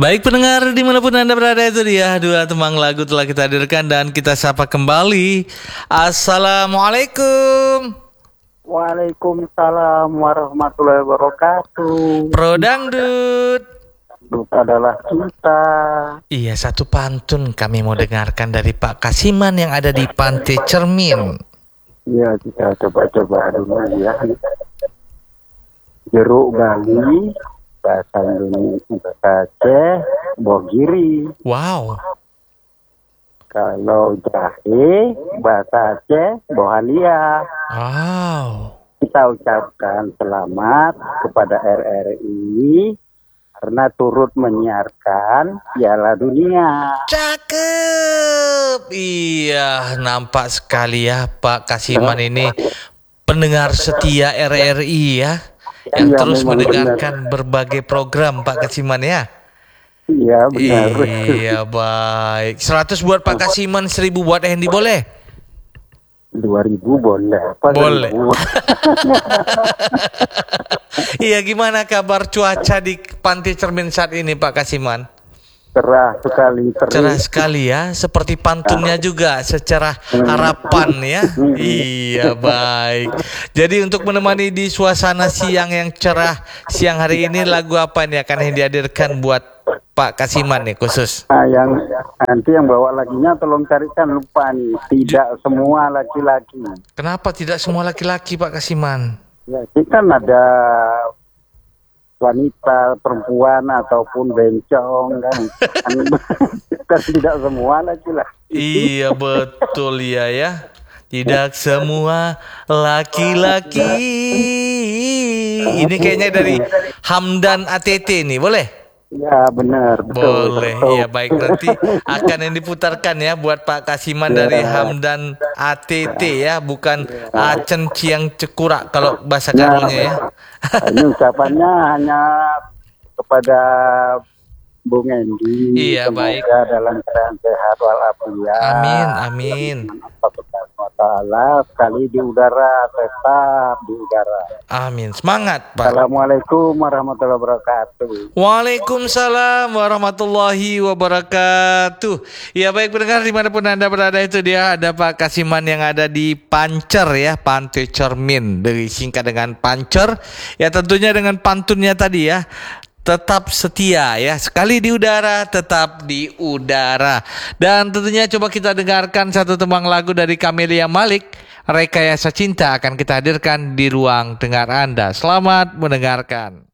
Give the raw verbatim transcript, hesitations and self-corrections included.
Baik pendengar dimanapun Anda berada, itu dia dua tembang lagu telah kita hadirkan dan kita sapa kembali. Assalamualaikum. Waalaikumsalam warahmatullahi wabarakatuh. Pro Dangdut. Dut adalah kita. Iya, satu pantun kami mau dengarkan dari Pak Kasiman yang ada di Pantai Cermin. Iya, kita coba-coba dulu ya. Jeruk Bali, bahasa Indonesia, bahasa Aceh, Bogiri. Wow. Kalau jahe, bahasa Aceh, Bohalia. Wow. Kita ucapkan selamat kepada R R I karena turut menyiarkan Piala Dunia. Cakep. Iya, nampak sekali ya Pak Kasiman ini pendengar setia R R I ya, yang Iya, terus memang mendengarkan berbagai program Pak Kasiman ya. Iya, benar. Iya, baik. seratus buat Pak Kasiman, seribu buat Hendy boleh? dua ribu boleh. Apa Boleh. seribu? Iya, gimana kabar cuaca di Pantai Cermin saat ini Pak Kasiman? Cerah sekali. terik. Cerah sekali ya, seperti pantunnya juga, secara harapan ya. Iya, baik. Jadi untuk menemani di suasana siang yang cerah siang hari ini, lagu apa nih akan yang dihadirkan buat Pak Kasiman nih khusus? Nah, yang nanti yang bawa laginya tolong carikan, lupa nih. Tidak semua laki-laki. Kenapa tidak semua laki-laki Pak Kasiman? Ya, ini kan ada wanita, perempuan ataupun bencong kan. Kan tidak semua laki-laki. Iya, betul ya ya. Tidak semua laki-laki. Ini kayaknya dari Hamdan A T T nih, boleh? Ya, benar. Betul, Boleh, betul. iya baik, nanti akan yang diputarkan ya buat Pak Kasiman dari Hamdan A T T ya, bukan Acen Ciang Cekura kalau bahasa Karonya ya. Ini ucapannya hanya kepada Bung Endi. Iya, baik. Semoga dalam keadaan sehat walafiat. Amin, amin. Allah sekali di udara, tetap di udara. Amin, semangat Pak. Assalamualaikum warahmatullahi wabarakatuh. Waalaikumsalam warahmatullahi wabarakatuh. Ya baik pendengar dimanapun Anda berada, itu dia ada Pak Kasiman yang ada di Pancer ya, Pantai Cermin, disingkat dengan Pancer. Ya tentunya dengan pantunnya tadi ya, tetap setia ya, sekali di udara tetap di udara. Dan tentunya coba kita dengarkan satu tembang lagu dari Camelia Malik, Rekayasa Cinta, akan kita hadirkan di ruang dengar Anda. Selamat mendengarkan.